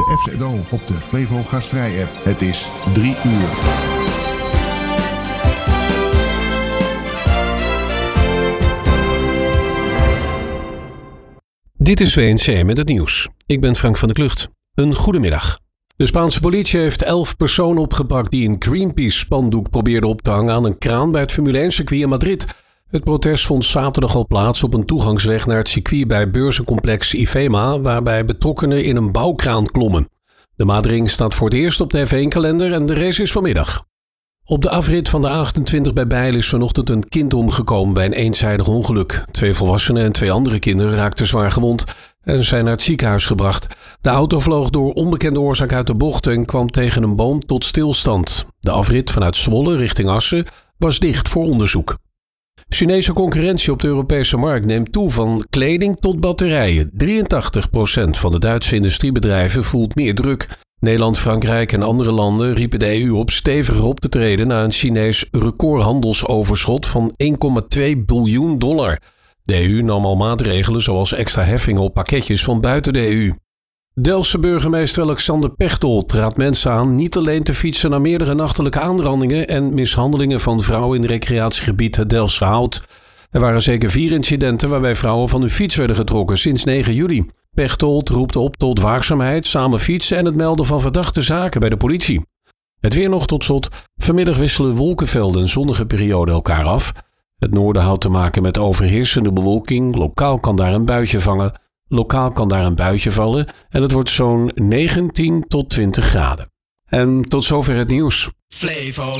de FZO op de Flevo Gastvrij-app. Het is 3 uur. Dit is WNC met het nieuws. Ik ben Frank van der Klucht. Een goedemiddag. De Spaanse politie heeft 11 personen opgepakt die een Greenpeace-spandoek probeerden op te hangen aan een kraan bij het Formule 1-circuit in Madrid. Het protest vond zaterdag al plaats op een toegangsweg naar het circuit bij beurzencomplex IFEMA, waarbij betrokkenen in een bouwkraan klommen. De madering staat voor het eerst op de F1-kalender en de race is vanmiddag. Op de afrit van de A28 bij Bijl is vanochtend een kind omgekomen bij een eenzijdig ongeluk. 2 volwassenen en 2 andere kinderen raakten zwaar gewond en zijn naar het ziekenhuis gebracht. De auto vloog door onbekende oorzaak uit de bocht en kwam tegen een boom tot stilstand. De afrit vanuit Zwolle richting Assen was dicht voor onderzoek. Chinese concurrentie op de Europese markt neemt toe van kleding tot batterijen. 83% van de Duitse industriebedrijven voelt meer druk. Nederland, Frankrijk en andere landen riepen de EU op steviger op te treden na een Chinees recordhandelsoverschot van $1,2 biljoen. De EU nam al maatregelen zoals extra heffingen op pakketjes van buiten de EU. Delftse burgemeester Alexander Pechtold raadt mensen aan niet alleen te fietsen naar meerdere nachtelijke aanrandingen en mishandelingen van vrouwen in het recreatiegebied het Delftse Hout. Er waren zeker 4 incidenten waarbij vrouwen van hun fiets werden getrokken sinds 9 juli. Pechtold roept op tot waakzaamheid, samen fietsen en het melden van verdachte zaken bij de politie. Het weer nog tot slot. Vanmiddag wisselen wolkenvelden en zonnige perioden elkaar af. Het noorden houdt te maken met overheersende bewolking. Lokaal kan daar een buitje vallen en het wordt zo'n 19 tot 20 graden. En tot zover het nieuws. Flevo